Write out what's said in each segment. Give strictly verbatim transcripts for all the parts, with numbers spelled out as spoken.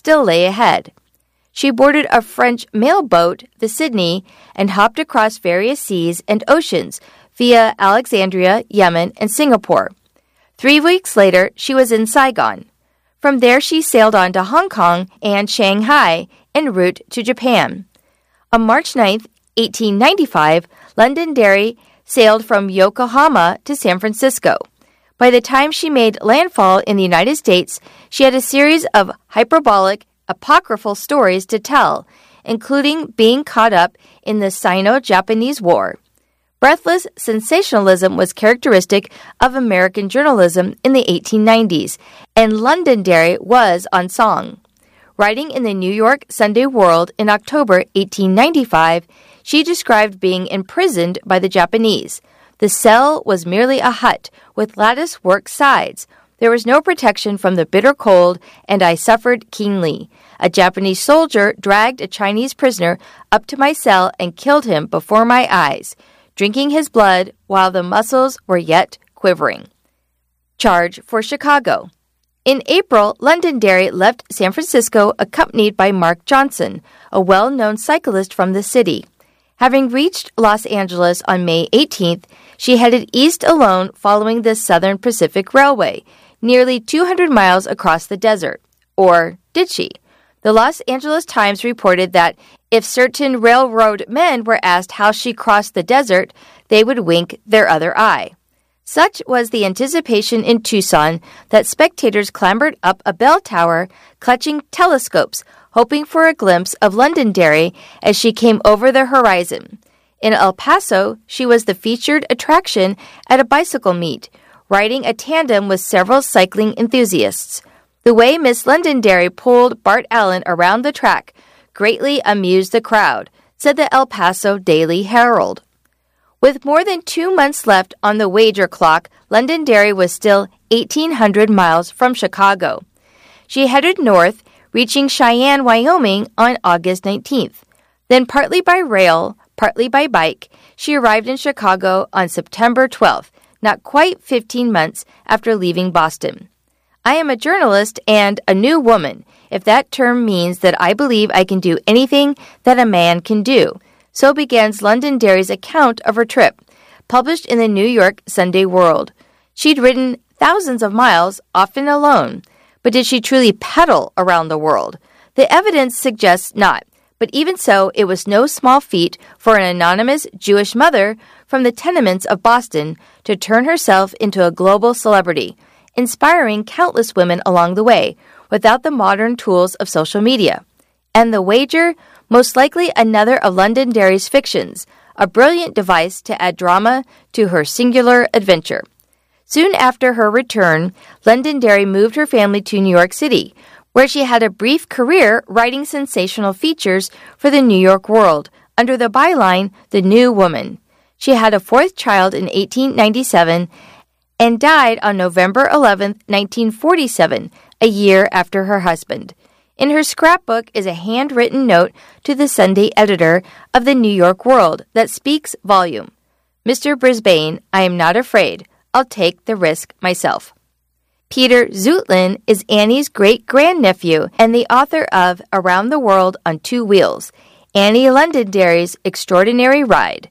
still lay ahead. She boarded a French mail boat, the Sydney, and hopped across various seas and oceans via Alexandria, Yemen, and Singapore. Three weeks later, she was in Saigon. From there, she sailed on to Hong Kong and Shanghai en route to Japan. On March ninth, eighteen ninety-five, Londonderry sailed from Yokohama to San Francisco. By the time she made landfall in the United States, she had a series of hyperbolic, apocryphal stories to tell, including being caught up in the Sino-Japanese War. Breathless sensationalism was characteristic of American journalism in the eighteen nineties, and Londonderry was on song. Writing in the New York Sunday World in October eighteen ninety-five, she described being imprisoned by the Japanese. The cell was merely a hut with lattice-work sides. There was no protection from the bitter cold, and I suffered keenly. A Japanese soldier dragged a Chinese prisoner up to my cell and killed him before my eyes, drinking his blood while the muscles were yet quivering. Charge for Chicago. In April, Londonderry left San Francisco accompanied by Mark Johnson, a well-known cyclist from the city. Having reached Los Angeles on May eighteenth, she headed east alone following the Southern Pacific Railway, nearly two hundred miles across the desert. Or did she? The Los Angeles Times reported that if certain railroad men were asked how she crossed the desert, they would wink their other eye. Such was the anticipation in Tucson that spectators clambered up a bell tower, clutching telescopes, hoping for a glimpse of Londonderry as she came over the horizon. In El Paso, she was the featured attraction at a bicycle meet, riding a tandem with several cycling enthusiasts. The way Miss Londonderry pulled Bart Allen around the track greatly amused the crowd, said the El Paso Daily Herald. With more than two months left on the wager clock, Londonderry was still eighteen hundred miles from Chicago. She headed north, reaching Cheyenne, Wyoming on August nineteenth. Then partly by rail, partly by bike, she arrived in Chicago on September twelfth, not quite fifteen months after leaving Boston. I am a journalist and a new woman, if that term means that I believe I can do anything that a man can do. So begins Londonderry's account of her trip, published in the New York Sunday World. She'd ridden thousands of miles, often alone. But did she truly pedal around the world? The evidence suggests not. But even so, it was no small feat for an anonymous Jewish mother from the tenements of Boston to turn herself into a global celebrity, inspiring countless women along the way without the modern tools of social media. And the wager? Most likely another of Londonderry's fictions, a brilliant device to add drama to her singular adventure. Soon after her return, Londonderry moved her family to New York City, where she had a brief career writing sensational features for the New York World under the byline The New Woman. She had a fourth child in eighteen ninety-seven and died on November eleventh, nineteen forty-seven, a year after her husband. In her scrapbook is a handwritten note to the Sunday editor of the New York World that speaks volume. Mister Brisbane, I am not afraid. I'll take the risk myself. Peter Zutlin is Annie's great-grandnephew and the author of Around the World on Two Wheels, Annie Londonderry's Extraordinary Ride.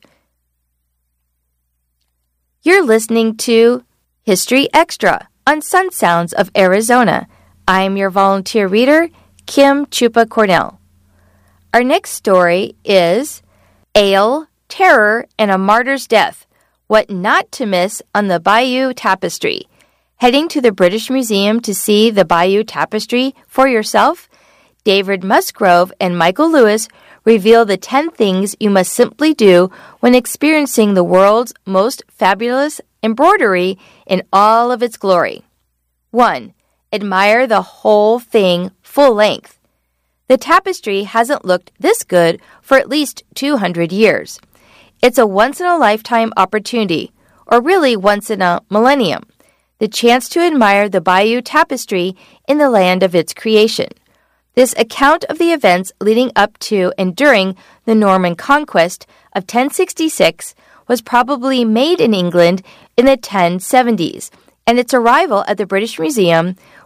You're listening to History Extra on Sun Sounds of Arizona. I'm your volunteer reader, Kim Chupa Cornell. Our next story is Ale, Terror, and a Martyr's Death, What Not to Miss on the Bayeux Tapestry. Heading to the British Museum to see the Bayeux Tapestry for yourself? David Musgrove and Michael Lewis reveal the ten things you must simply do when experiencing the world's most fabulous embroidery in all of its glory. one. Admire the whole thing full length. The tapestry hasn't looked this good for at least two hundred years. It's a once-in-a-lifetime opportunity, or really once in a millennium, the chance to admire the Bayeux Tapestry in the land of its creation. This account of the events leading up to and during the Norman Conquest of ten sixty-six was probably made in England in the ten seventies, and its arrival at the British Museum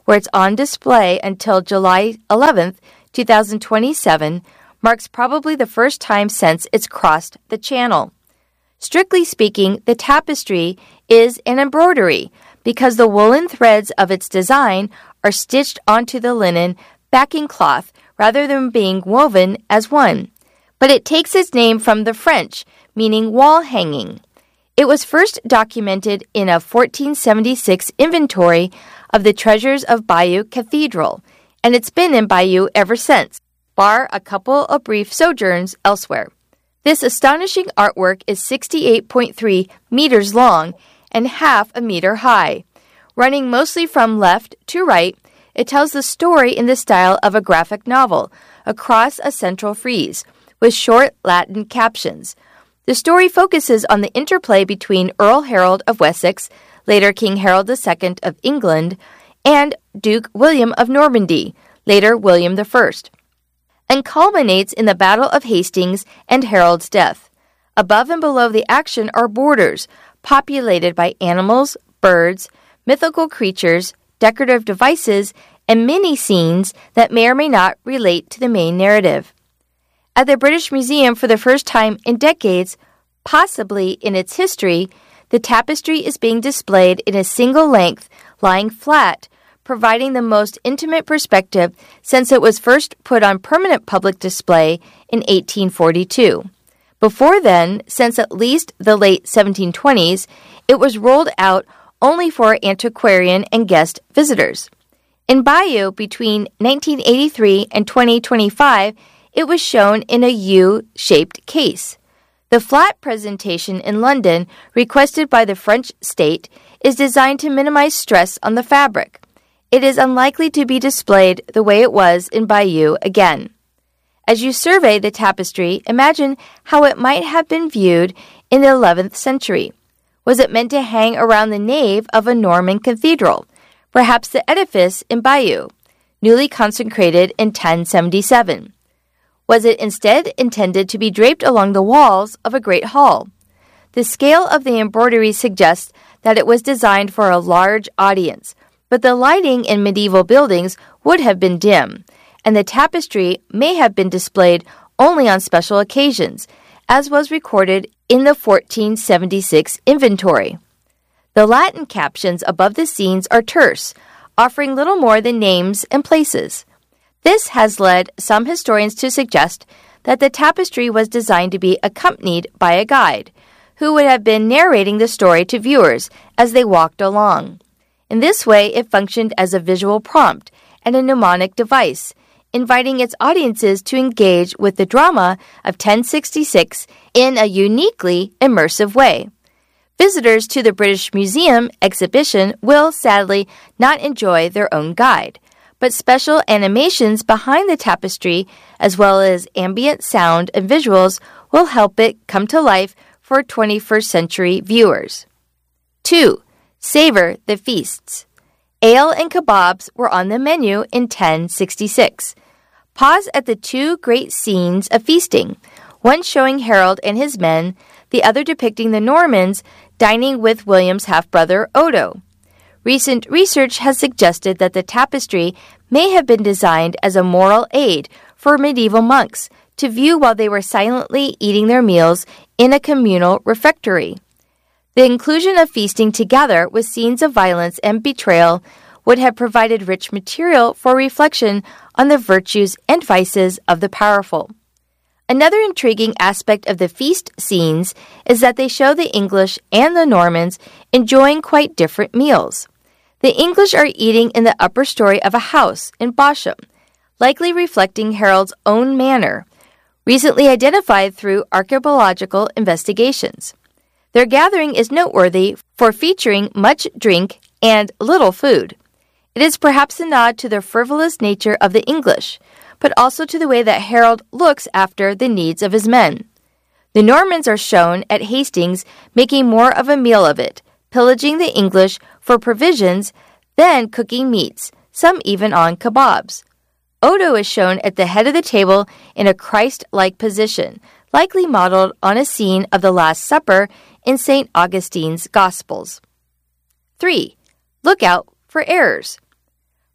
where it's on display until July eleventh, twenty twenty-seven, marks probably the first time since it's crossed the channel. Strictly speaking, the tapestry is an embroidery because the woolen threads of its design are stitched onto the linen backing cloth rather than being woven as one. But it takes its name from the French, meaning wall hanging. It was first documented in a fourteen seventy-six inventory of the treasures of Bayeux Cathedral, and it's been in Bayeux ever since, bar a couple of brief sojourns elsewhere. This astonishing artwork is sixty-eight point three meters long and half a meter high. Running mostly from left to right, it tells the story in the style of a graphic novel across a central frieze, with short Latin captions. The story focuses on the interplay between Earl Harold of Wessex, later King Harold the Second of England, and Duke William of Normandy, later William the First, and culminates in the Battle of Hastings and Harold's death. Above and below the action are borders, populated by animals, birds, mythical creatures, decorative devices, and mini-scenes that may or may not relate to the main narrative. At the British Museum, for the first time in decades, possibly in its history, the tapestry is being displayed in a single length, lying flat, providing the most intimate perspective since it was first put on permanent public display in eighteen forty-two. Before then, since at least the late seventeen twenties, it was rolled out only for antiquarian and guest visitors. In Bayeux, between nineteen eighty-three and twenty twenty-five, it was shown in a U-shaped case. The flat presentation in London, requested by the French state, is designed to minimize stress on the fabric. It is unlikely to be displayed the way it was in Bayeux again. As you survey the tapestry, imagine how it might have been viewed in the eleventh century. Was it meant to hang around the nave of a Norman cathedral, perhaps the edifice in Bayeux, newly consecrated in ten seventy-seven? Was it instead intended to be draped along the walls of a great hall? The scale of the embroidery suggests that it was designed for a large audience, but the lighting in medieval buildings would have been dim, and the tapestry may have been displayed only on special occasions, as was recorded in the fourteen seventy-six inventory. The Latin captions above the scenes are terse, offering little more than names and places. This has led some historians to suggest that the tapestry was designed to be accompanied by a guide, who would have been narrating the story to viewers as they walked along. In this way, it functioned as a visual prompt and a mnemonic device, inviting its audiences to engage with the drama of ten sixty-six in a uniquely immersive way. Visitors to the British Museum exhibition will sadly not enjoy their own guide, but special animations behind the tapestry, as well as ambient sound and visuals, will help it come to life for twenty-first century viewers. two. Savor the feasts. Ale and kebabs were on the menu in ten sixty-six. Pause at the two great scenes of feasting, one showing Harold and his men, the other depicting the Normans dining with William's half-brother Odo. Recent research has suggested that the tapestry may have been designed as a moral aid for medieval monks to view while they were silently eating their meals in a communal refectory. The inclusion of feasting together with scenes of violence and betrayal would have provided rich material for reflection on the virtues and vices of the powerful. Another intriguing aspect of the feast scenes is that they show the English and the Normans enjoying quite different meals. The English are eating in the upper story of a house in Bosham, likely reflecting Harold's own manor, recently identified through archaeological investigations. Their gathering is noteworthy for featuring much drink and little food. It is perhaps a nod to the frivolous nature of the English, but also to the way that Harold looks after the needs of his men. The Normans are shown at Hastings making more of a meal of it, pillaging the English for provisions, then cooking meats, some even on kebabs. Odo is shown at the head of the table in a Christ-like position, likely modeled on a scene of the Last Supper in Saint Augustine's Gospels. three. Look out for errors.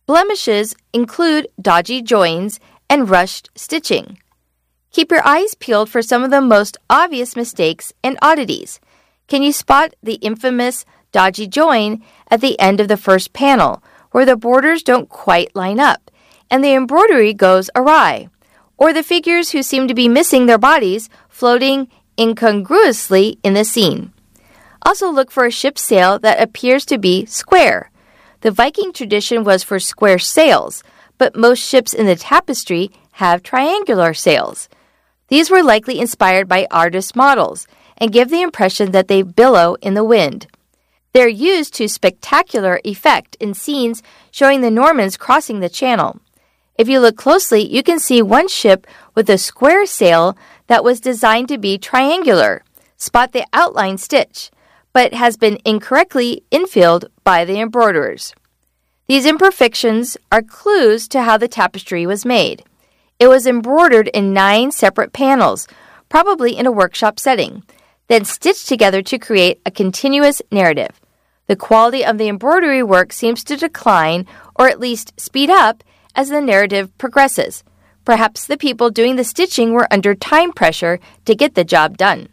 Blemishes include dodgy joins and rushed stitching. Keep your eyes peeled for some of the most obvious mistakes and oddities. Can you spot the infamous dodgy join at the end of the first panel, where the borders don't quite line up and the embroidery goes awry? Or the figures who seem to be missing their bodies floating incongruously in the scene? Also look for a ship's sail that appears to be square. The Viking tradition was for square sails, but most ships in the tapestry have triangular sails. These were likely inspired by artist models and give the impression that they billow in the wind. They're used to spectacular effect in scenes showing the Normans crossing the channel. If you look closely, you can see one ship with a square sail that was designed to be triangular. Spot the outline stitch, but has been incorrectly infilled by the embroiderers. These imperfections are clues to how the tapestry was made. It was embroidered in nine separate panels, probably in a workshop setting, then stitched together to create a continuous narrative. The quality of the embroidery work seems to decline, or at least speed up, as the narrative progresses. Perhaps the people doing the stitching were under time pressure to get the job done.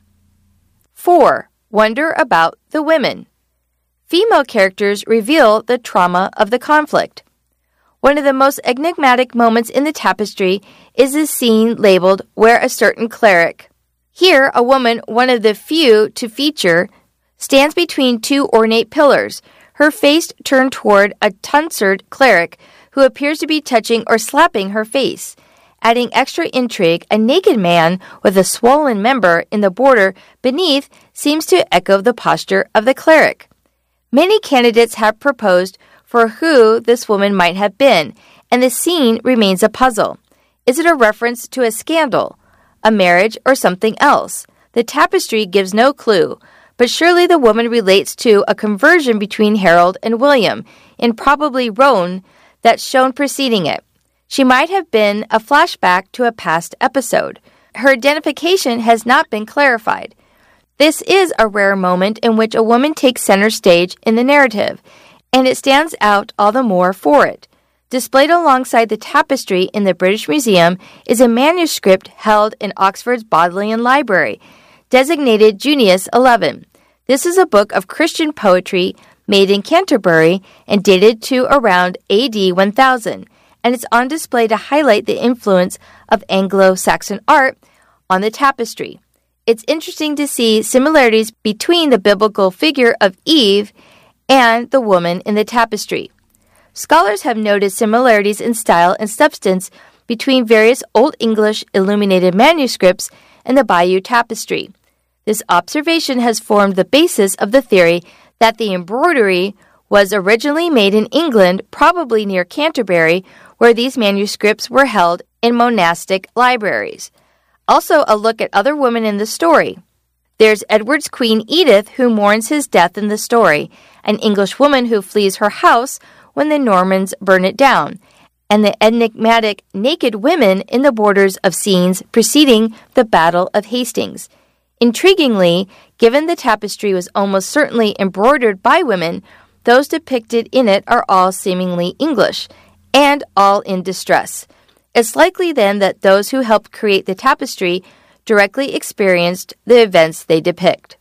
four. Wonder about the women. Female characters reveal the trauma of the conflict. One of the most enigmatic moments in the tapestry is the scene labeled Where a Certain Cleric. Here, a woman, one of the few to feature, stands between two ornate pillars, her face turned toward a tonsured cleric who appears to be touching or slapping her face. Adding extra intrigue, a naked man with a swollen member in the border beneath seems to echo the posture of the cleric. Many candidates have proposed for who this woman might have been, and the scene remains a puzzle. Is it a reference to a scandal, a marriage, or something else? The tapestry gives no clue, but surely the woman relates to a conversion between Harold and William, in probably Roan, that's shown preceding it. She might have been a flashback to a past episode. Her identification has not been clarified. This is a rare moment in which a woman takes center stage in the narrative, and it stands out all the more for it. Displayed alongside the tapestry in the British Museum is a manuscript held in Oxford's Bodleian Library, designated Junius eleven. This is a book of Christian poetry made in Canterbury and dated to around A D one thousand, and it's on display to highlight the influence of Anglo-Saxon art on the tapestry. It's interesting to see similarities between the biblical figure of Eve and the woman in the tapestry. Scholars have noted similarities in style and substance between various Old English illuminated manuscripts and the Bayeux Tapestry. This observation has formed the basis of the theory that the embroidery was originally made in England, probably near Canterbury, where these manuscripts were held in monastic libraries. Also, a look at other women in the story. There's Edward's Queen Edith, who mourns his death in the story, an English woman who flees her house when the Normans burn it down, and the enigmatic naked women in the borders of scenes preceding the Battle of Hastings. Intriguingly, given the tapestry was almost certainly embroidered by women, those depicted in it are all seemingly English, and all in distress. It's likely then that those who helped create the tapestry directly experienced the events they depict.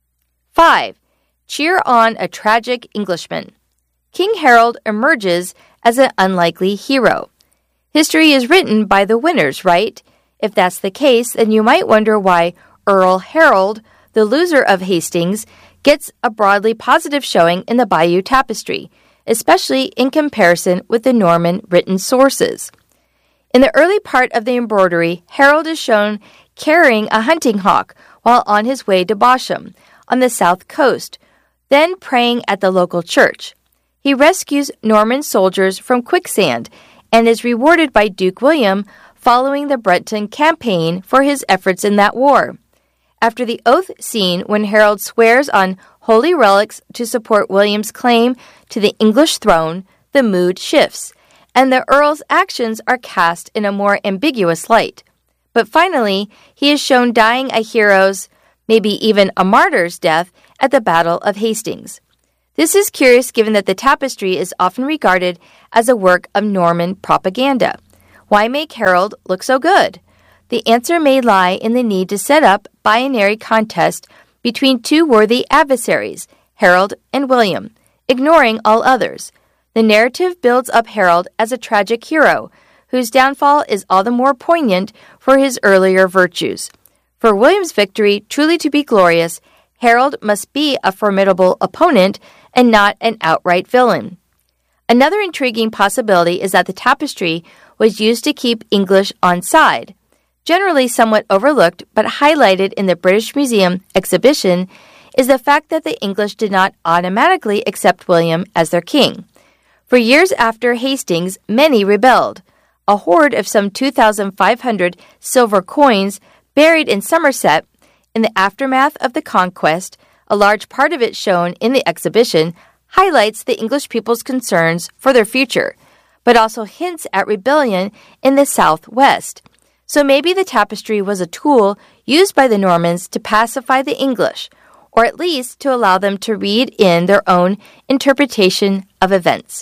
five. Cheer on a tragic Englishman. King Harold emerges as an unlikely hero. History is written by the winners, right? If that's the case, then you might wonder why Earl Harold, the loser of Hastings, gets a broadly positive showing in the Bayeux Tapestry, especially in comparison with the Norman written sources. In the early part of the embroidery, Harold is shown carrying a hunting hawk while on his way to Bosham, on the south coast, then praying at the local church. He rescues Norman soldiers from quicksand and is rewarded by Duke William following the Breton campaign for his efforts in that war. After the oath scene, when Harold swears on holy relics to support William's claim to the English throne, the mood shifts, and the Earl's actions are cast in a more ambiguous light. But finally, he is shown dying a hero's, maybe even a martyr's death at the Battle of Hastings. This is curious given that the tapestry is often regarded as a work of Norman propaganda. Why make Harold look so good? The answer may lie in the need to set up binary contest between two worthy adversaries, Harold and William, ignoring all others. The narrative builds up Harold as a tragic hero, whose downfall is all the more poignant for his earlier virtues. For William's victory truly to be glorious, Harold must be a formidable opponent and not an outright villain. Another intriguing possibility is that the tapestry was used to keep English on side. Generally somewhat overlooked but highlighted in the British Museum exhibition is the fact that the English did not automatically accept William as their king. For years after Hastings, many rebelled. A hoard of some two thousand five hundred silver coins buried in Somerset in the aftermath of the conquest, a large part of it shown in the exhibition, highlights the English people's concerns for their future, but also hints at rebellion in the southwest. So maybe the tapestry was a tool used by the Normans to pacify the English, or at least to allow them to read in their own interpretation of events.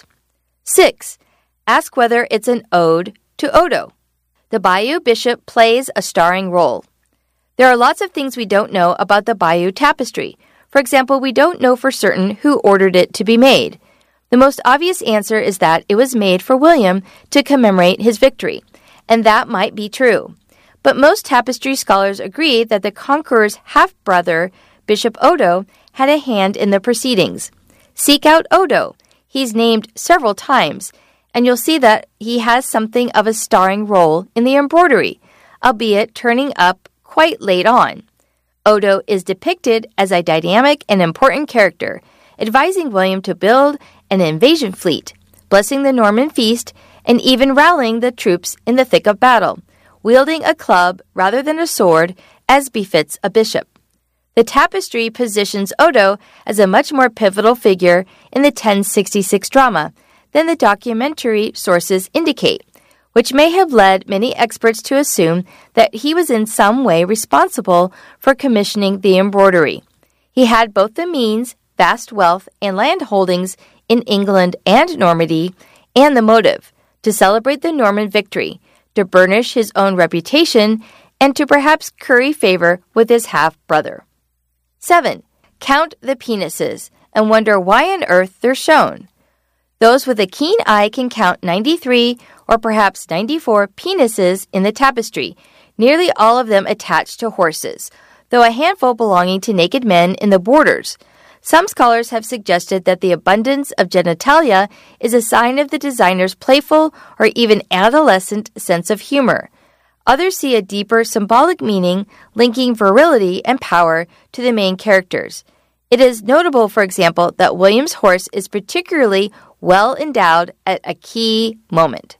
Six. Ask whether it's an ode to Odo. The Bayeux bishop plays a starring role. There are lots of things we don't know about the Bayeux tapestry. For example, we don't know for certain who ordered it to be made. The most obvious answer is that it was made for William to commemorate his victory, and that might be true. But most tapestry scholars agree that the conqueror's half-brother, Bishop Odo, had a hand in the proceedings. Seek out Odo. He's named several times, and you'll see that he has something of a starring role in the embroidery, albeit turning up quite late on. Odo is depicted as a dynamic and important character, advising William to build an invasion fleet, blessing the Norman feast, and even rallying the troops in the thick of battle, wielding a club rather than a sword, as befits a bishop. The tapestry positions Odo as a much more pivotal figure in the ten sixty-six drama than the documentary sources indicate, which may have led many experts to assume that he was in some way responsible for commissioning the embroidery. He had both the means, vast wealth, and land holdings in England and Normandy, and the motive, to celebrate the Norman victory, to burnish his own reputation, and to perhaps curry favor with his half-brother. Seven. Count the penises and wonder why on earth they're shown. Those with a keen eye can count ninety-three or perhaps ninety-four penises in the tapestry, nearly all of them attached to horses, though a handful belonging to naked men in the borders. Some scholars have suggested that the abundance of genitalia is a sign of the designer's playful or even adolescent sense of humor. Others see a deeper symbolic meaning linking virility and power to the main characters. It is notable, for example, that William's horse is particularly well endowed at a key moment.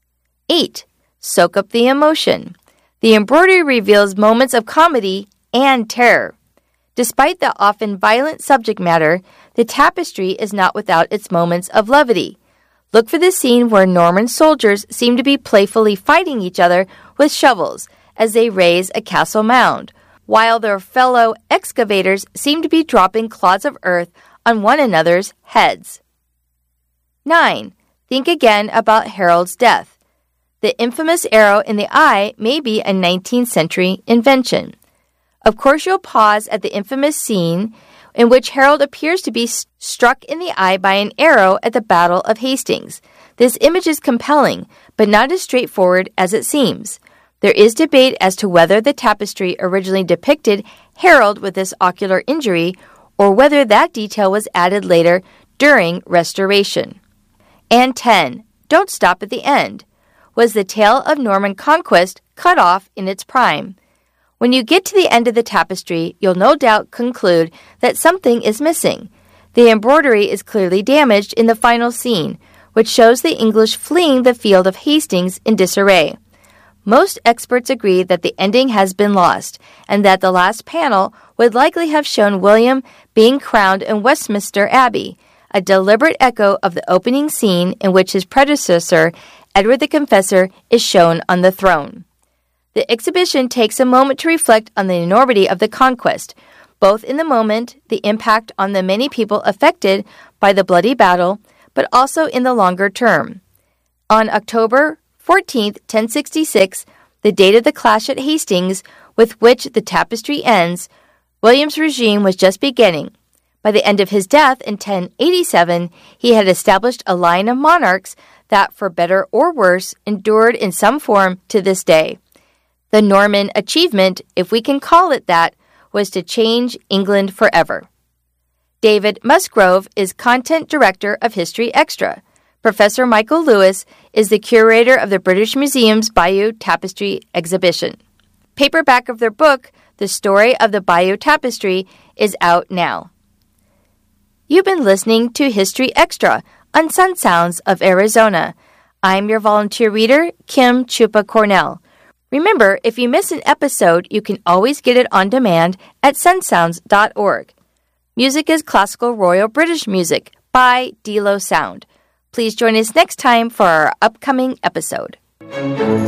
Eight. Soak up the emotion. The embroidery reveals moments of comedy and terror. Despite the often violent subject matter, the tapestry is not without its moments of levity. Look for the scene where Norman soldiers seem to be playfully fighting each other with shovels as they raise a castle mound, while their fellow excavators seem to be dropping clods of earth on one another's heads. Nine. Think again about Harold's death. The infamous arrow in the eye may be a nineteenth century invention. Of course, you'll pause at the infamous scene in which Harold appears to be st- struck in the eye by an arrow at the Battle of Hastings. This image is compelling, but not as straightforward as it seems. There is debate as to whether the tapestry originally depicted Harold with this ocular injury or whether that detail was added later during restoration. And ten. Don't stop at the end. Was the tale of Norman conquest cut off in its prime? When you get to the end of the tapestry, you'll no doubt conclude that something is missing. The embroidery is clearly damaged in the final scene, which shows the English fleeing the field of Hastings in disarray. Most experts agree that the ending has been lost, and that the last panel would likely have shown William being crowned in Westminster Abbey, a deliberate echo of the opening scene in which his predecessor, Edward the Confessor, is shown on the throne. The exhibition takes a moment to reflect on the enormity of the conquest, both in the moment, the impact on the many people affected by the bloody battle, but also in the longer term. On October fourteenth, ten sixty-six, the date of the clash at Hastings, with which the tapestry ends, William's regime was just beginning. By the end of his death in ten eighty-seven, he had established a line of monarchs that, for better or worse, endured in some form to this day. The Norman achievement, if we can call it that, was to change England forever. David Musgrove is Content Director of History Extra. Professor Michael Lewis is the curator of the British Museum's Bayeux Tapestry exhibition. Paperback of their book, The Story of the Bayeux Tapestry, is out now. You've been listening to History Extra on Sun Sounds of Arizona. I'm your volunteer reader, Kim Chupa Cornell. Remember, if you miss an episode, you can always get it on demand at sun sounds dot org. Music is classical Royal British music by D L O Sound. Please join us next time for our upcoming episode.